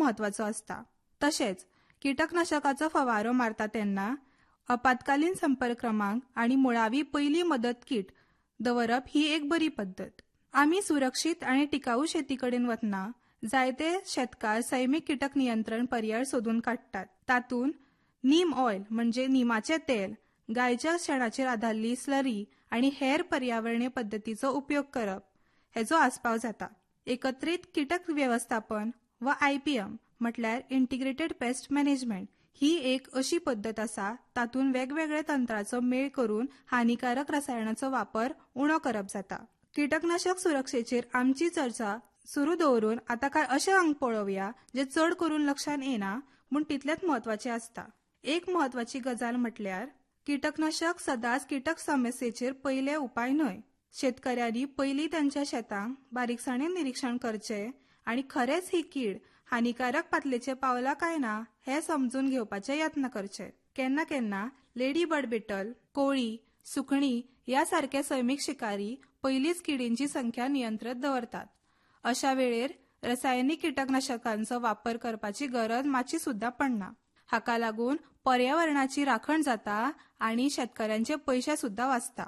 महत्वाचो असता. तशेंच कीटकनाशकाचो फवारो मारता तेन्ना आपत्कालीन संपर्क क्रमांक आणि मुळावी पयली मदत किट दवरप ही एक बरी पद्धत. आम्ही सुरक्षित आणि टिकाऊ शेतीकडेन वतना जायते शेतकार सैमिक कीटक नियंत्रण पर्याय सोदून काढतात. तातूंत नीम ऑयल म्हणजे निमाचे तेल, गायच्या शेणाचेर आधारली स्लरी आणि हेर पर्यावरणीय पद्धतीचो उपयोग करप हेचो आस्पाव जाता. एकत्रित कीटक व्यवस्थापन वा IPM म्हटल्यार इंटिग्रेटेड पेस्ट मॅनेजमेंट ही एक अशी पद्धत आसा तातूंत वेगवेगळ्या तंत्रांचो मेळ करून हानिकारक रसायनांचो वापर उणो करप जाता. कीटकनाशक सुरक्षेचेर आमची चर्चा सुरू दवरून आता काय अशें अंग पळोवया जे चड करून लक्षात येना म्हूण तितलेच म्हत्वाचे असता. एक म्हत्वाची गजाल म्हटल्यार कीटकनाशक सदांच कीटक समस्येचेर पयले उपाय न्हय. शेतकऱ्यांनी पयलीं तांच्या शेतांक बारीकसाणेन निरीक्षण करचें आणि खरेच ही कीड हानिकारक पातळेचेर पावला काय ना हे समजून घेवपाचे यत्न करचे. केन्ना केन्ना लेडी बर्ड बिटल, कोळी, सुकणी यासारखे सैमिक शिकारी पयलीच किडींची संख्या नियंत्रित दवरतात. अशा वेळेर रासायनिक कीटकनाशकांचो वापर करपाची गरज मातशी सुद्धा पडना. हाका लागून पर्यावरणाची राखण जाता आणि शेतकऱ्यांचे पैसे सुद्धा वाचता.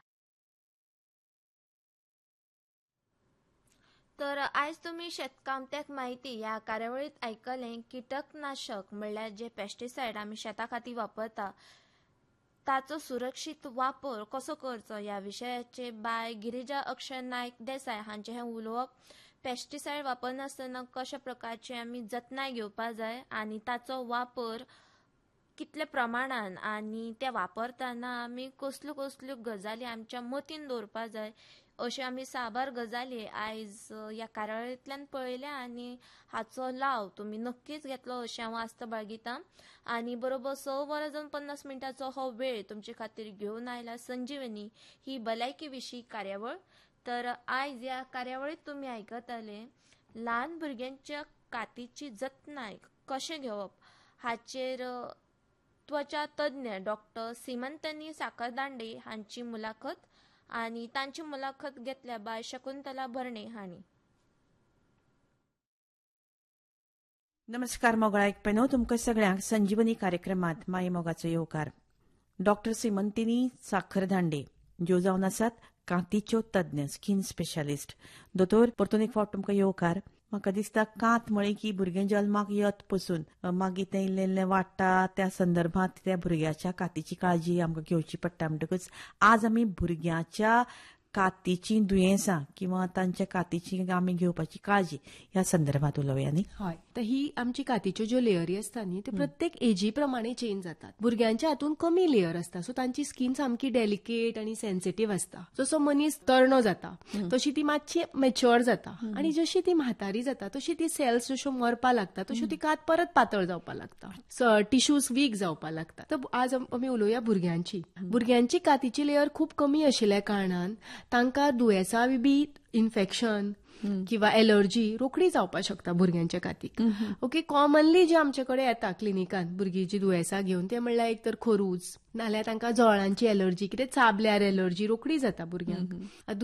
तर आयज तुम्ही शेतकामत्याक माहिती या कार्यावळीत आयकले. कीटकनाशक म्हणल्यार जे पेस्टिसायड आमी शेता खातीर वापरता ताचो सुरक्षीत वापर कसो करचो या विशयाचे बाय गिरिजा अक्षय नायक देसाय हांचे हे उलोवप. पेस्टिसायड वापरनासतना कशा प्रकारची आमी जतनाय घेवपा जाय आनी ताचो वापर कितल्या प्रमाणान आनी ते वापरतना आमी कसल्यो कसल्यो गजाली आमच्या मतीन दवरपा जाय अशें आमी साबार गजाली आयज ह्या कार्यावळींतल्यान पळयल्या आनी हाचो लाव तुमी नक्कीच घेतलो अशें हांव आस्त बाळगितां. आनी बरोबर 6:50 हो वेळ तुमचे खातीर घेवन आयला संजीवनी ही भलायकी विशीं कार्यावळ. तर आयज ह्या कार्यावळीत तुमी आयकताले ल्हान भुरग्यांच्या कातीची जतनाय कशें घेवप हाचेर त्वचा तज्ञ डॉक्टर सीमंतनी साखरदांडे हांची मुलाखत आनी तांची मुलाखत घेतल्या बाय शकुंतला भरणे हांणी. नमस्कार मोगळा आयकप्यानो, तुमकां सगळ्यांक संजीवनी कार्यक्रमात माय मोगाचो येवकार. डॉक्टर सीमंतिनी साखरदांडे ज्यो जावन आसात कांतीच्यो तज्ञ स्किन स्पेशलिस्ट. दोतोर परतून एक फावट तुमकां येवकार. म्हाका दिसता कांत म्हळी की भुरगें जल्माक येत पसून मागीर तें इल्लें इल्लें वाडटा त्या संदर्भात त्या भुरग्याच्या कातीची काळजी आमकां घेवची पडटा. म्हणटकच आज आमी भुरग्याच्या कातीची दुयेंसां किंवा तांच्या कातीची आमी घेवपाची काळजी ह्या संदर्भात उलोवया न्ही. हय, तर ही आमची कातीच्यो ज्यो लेयरी आसता न्ही ते प्रत्येक एजी प्रमाणे चेंज जातात. भुरग्यांच्या हातून कमी लेयर आसता सो तांची स्किन सामकी डेलिकेट आणि सेन्सिटिव्ह आसता. जसो मनीस तरणो जाता तशी ती मातशी मॅच्युअर जाता आणि जशी ती म्हातारी जाता तशी ती सेल्स जश्यो मरपा लागता तश्यो ती कात परत पातळ जावपा लागता, टिश्यूज वीक जावपा लागता. तर आज आमी उलोवया भुरग्यांची कातीची लेयर खूप कमी आशिल्ल्या कारणान तांकां दुयेंसां बी इन्फेक्शन किंवा एलर्जी रोखडी जावपाक शकता भुरग्यांच्या कातीक. ओके, कॉमनली जे आमचे कडेन येता क्लिनिकांत भुरगीं जी दुयेंसां घेवन ते म्हणल्यार एक तर खरूज नाल्यार तांकां जळांची एलर्जी, कितें चाबल्यार एलर्जी रोखडी जाता भुरग्यांक.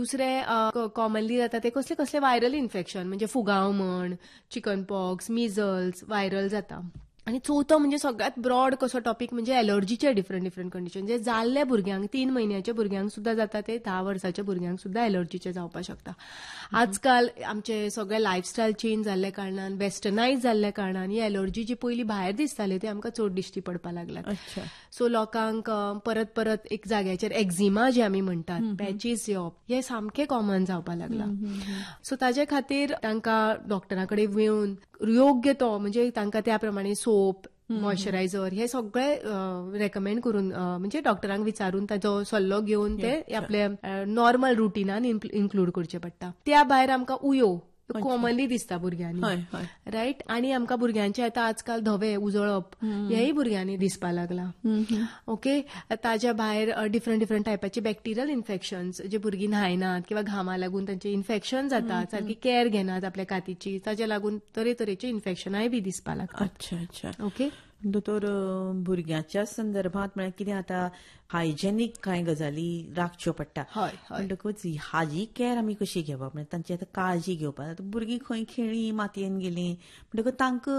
दुसरें कॉमनली जाता ते कसले कसले व्हायरल इन्फेक्शन म्हणजे फुगाव म्हण, चिकन पॉक्स, मिजल्स व्हायरल जाता. आणि चौथो म्हणजे सगळ्यात ब्रॉड कसो टॉपिक म्हणजे एलर्जीचे डिफरंट कंडिशन जे जाल्ल्या भुरग्यांक 3 महिन्याच्या भुरग्यांक सुद्धा जाता ते 10 वर्साच्या भुरग्यांक सुद्धा एलर्जीचे जावपाक शकता. आजकाल आमचे सगळे लायफस्टायल चेंज जाल्ल्या कारणान वेस्टर्नायज जाल्ल्या कारणान ही एलर्जी जी पयली भायर दिसताली ती आमकां चड दिश्टी पडपाक लागल्यात. सो लोकांक परत परत एक जाग्याचेर एक्झिमा जे आमी म्हणटात पॅचीस येवप हे सामके कॉमन जावपाक लागला. सो ताजे खातीर तांकां डॉक्टरा कडेन येवन योग्य तो म्हणजे तांकां त्या प्रमाणे सोप, मॉइश्चरायझर हे सगळे रेकमेंड करून म्हणजे डॉक्टरांक विचारून ताचो सल्लो घेवन ते आपल्या नॉर्मल रुटिनान इन्क्लूड करचे पडटा. त्या भायर आमकां उयो कॉमनली दिसता भुरग्यांनी, रायट. आणि आमकां भुरग्यांचे आता आजकाल धवे उजळप हेय भुरग्यांनी दिसपाक लागला. ओके, ताज्या भायर डिफरंट टायपाचे बॅक्टेरियल इन्फेक्शन्स जे भुरगीं न्हायनात किंवा घामा लागून तांचे इन्फेक्शन जातात, सारकी केअर घेनात आपल्या कातीची, ताज्या लागून तरेतरेचे इन्फेक्शनाय बी दिसपाक लागतात. ओके, दोतोर भुरग्याच्या संदर्भात म्हळ्यार कितें आता हायजेनीक कांय गजाली राखच्यो पडटा. म्हणटकूच हाजी केअर आमी कशी घेवप म्हणजे तांची आतां काळजी घेवपाक. भुरगीं खंय खेळ्ळीं मातयेन गेलीं म्हणटकूच तांकां